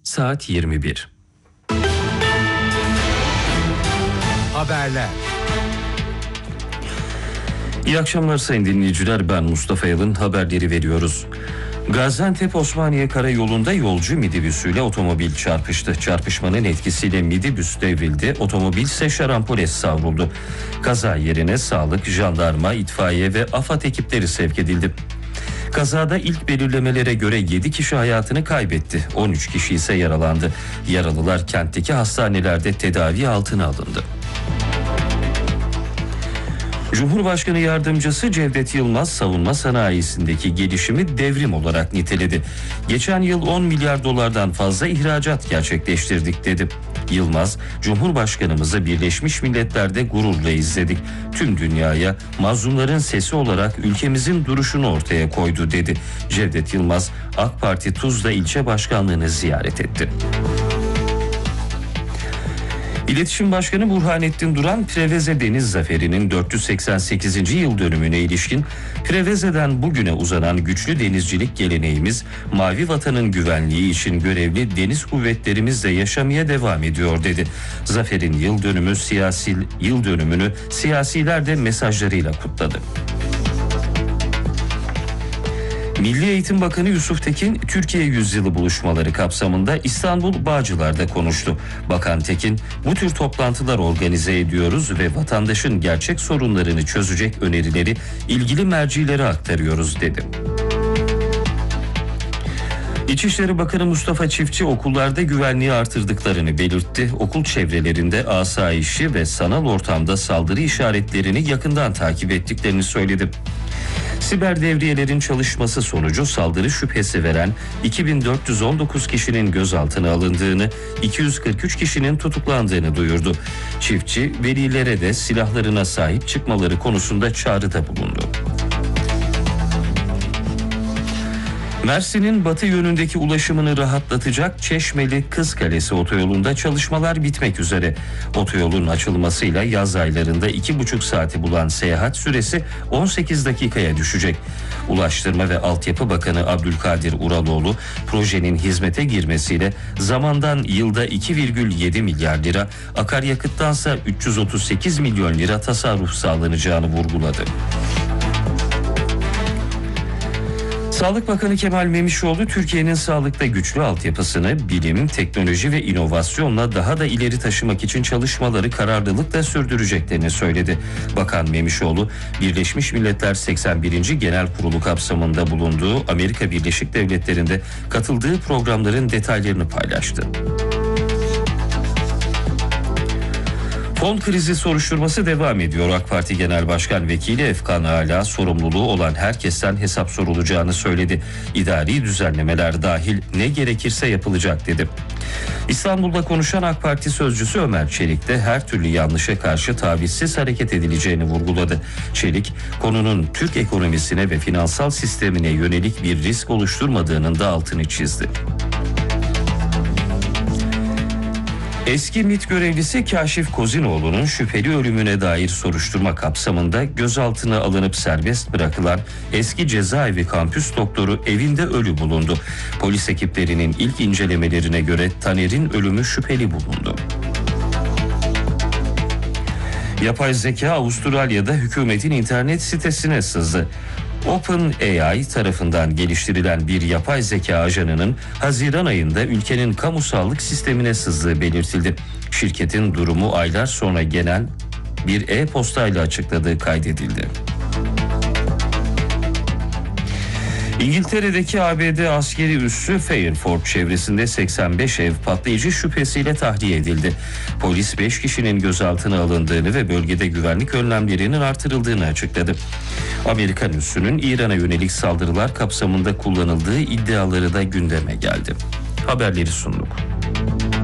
saat 21. Haberler. İyi akşamlar sayın dinleyiciler, ben Mustafa Yalın, haberleri veriyoruz. Gaziantep-Osmaniye karayolunda yolcu midibüsüyle otomobil çarpıştı. Çarpışmanın etkisiyle midibüs devrildi, otomobil ise şarampole savruldu. Kaza yerine sağlık, jandarma, itfaiye ve AFAD ekipleri sevk edildi. Kazada ilk belirlemelere göre 7 kişi hayatını kaybetti, 13 kişi ise yaralandı. Yaralılar kentteki hastanelerde tedavi altına alındı. Cumhurbaşkanı Yardımcısı Cevdet Yılmaz savunma sanayisindeki gelişimi devrim olarak niteledi. Geçen yıl 10 milyar dolardan fazla ihracat gerçekleştirdik dedi. Yılmaz, Cumhurbaşkanımızı Birleşmiş Milletler'de gururla izledik. Tüm dünyaya mazlumların sesi olarak ülkemizin duruşunu ortaya koydu dedi. Cevdet Yılmaz, AK Parti Tuzla ilçe başkanlığını ziyaret etti. İletişim Başkanı Burhanettin Duran, Preveze Deniz Zaferi'nin 488. yıl dönümüne ilişkin Preveze'den bugüne uzanan güçlü denizcilik geleneğimiz, Mavi Vatan'ın güvenliği için görevli deniz kuvvetlerimizle yaşamaya devam ediyor dedi. Zafer'in yıl dönümünü siyasiler de mesajlarıyla kutladı. Milli Eğitim Bakanı Yusuf Tekin, Türkiye Yüzyılı buluşmaları kapsamında İstanbul Bağcılar'da konuştu. Bakan Tekin, bu tür toplantılar organize ediyoruz ve vatandaşın gerçek sorunlarını çözecek önerileri ilgili mercilere aktarıyoruz dedi. İçişleri Bakanı Mustafa Çiftçi okullarda güvenliği artırdıklarını belirtti. Okul çevrelerinde asayişi ve sanal ortamda saldırı işaretlerini yakından takip ettiklerini söyledi. Siber devriyelerin çalışması sonucu saldırı şüphesi veren 2419 kişinin gözaltına alındığını, 243 kişinin tutuklandığını duyurdu. Çiftçi, velilere de silahlarına sahip çıkmaları konusunda çağrıda bulundu. Mersin'in batı yönündeki ulaşımını rahatlatacak Çeşmeli Kızkalesi otoyolunda çalışmalar bitmek üzere. Otoyolun açılmasıyla yaz aylarında 2,5 saati bulan seyahat süresi 18 dakikaya düşecek. Ulaştırma ve Altyapı Bakanı Abdülkadir Uraloğlu, projenin hizmete girmesiyle zamandan yılda 2,7 milyar lira, akaryakıttansa 338 milyon lira tasarruf sağlanacağını vurguladı. Sağlık Bakanı Kemal Memişoğlu, Türkiye'nin sağlıkta güçlü altyapısını bilim, teknoloji ve inovasyonla daha da ileri taşımak için çalışmaları kararlılıkla sürdüreceklerini söyledi. Bakan Memişoğlu, Birleşmiş Milletler 81. Genel Kurulu kapsamında bulunduğu Amerika Birleşik Devletleri'nde katıldığı programların detaylarını paylaştı. Fon krizi soruşturması devam ediyor. AK Parti Genel Başkan Vekili Efkan Ala, sorumluluğu olan herkesten hesap sorulacağını söyledi. İdari düzenlemeler dahil ne gerekirse yapılacak dedi. İstanbul'da konuşan AK Parti sözcüsü Ömer Çelik de her türlü yanlışa karşı tavizsiz hareket edileceğini vurguladı. Çelik, konunun Türk ekonomisine ve finansal sistemine yönelik bir risk oluşturmadığının da altını çizdi. Eski MİT görevlisi Kaşif Kozinoğlu'nun şüpheli ölümüne dair soruşturma kapsamında gözaltına alınıp serbest bırakılan eski cezaevi kampüs doktoru evinde ölü bulundu. Polis ekiplerinin ilk incelemelerine göre Taner'in ölümü şüpheli bulundu. Yapay zeka Avustralya'da hükümetin internet sitesine sızdı. OpenAI tarafından geliştirilen bir yapay zeka ajanının Haziran ayında ülkenin kamu sağlık sistemine sızdığı belirtildi. Şirketin durumu aylar sonra genel bir e-postayla açıkladığı kaydedildi. İngiltere'deki ABD askeri üssü Fairford çevresinde 85 ev patlayıcı şüphesiyle tahliye edildi. Polis 5 kişinin gözaltına alındığını ve bölgede güvenlik önlemlerinin artırıldığını açıkladı. Amerikan üssünün İran'a yönelik saldırılar kapsamında kullanıldığı iddiaları da gündeme geldi. Haberleri sunduk.